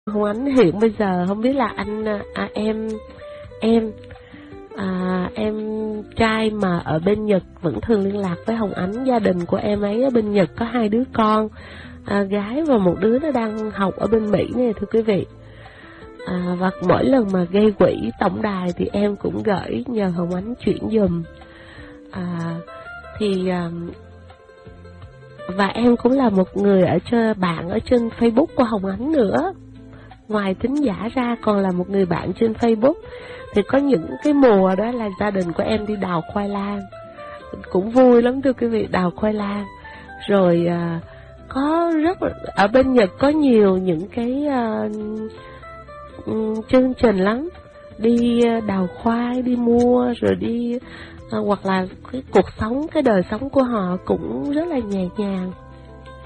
Hồng Ánh hiện bây giờ không biết là anh em em trai mà ở bên Nhật vẫn thường liên lạc với Hồng Ánh. Gia đình của em ấy ở bên Nhật có 2 đứa con, gái và một đứa nó đang học ở bên Mỹ nè thưa quý vị. Và mỗi lần mà gây quỹ tổng đài thì em cũng gửi nhờ Hồng Ánh chuyển giùm. Và em cũng là một người bạn ở trên Facebook của Hồng Ánh nữa. Ngoài thính giả ra còn là một người bạn trên Facebook. Thì có những cái mùa đó là gia đình của em đi đào khoai lang, cũng vui lắm thưa quý vị, đào khoai lang. Rồi ở bên Nhật có nhiều những cái chương trình lắm, đi đào khoai, đi mua rồi đi hoặc là cái đời sống của họ cũng rất là nhẹ nhàng.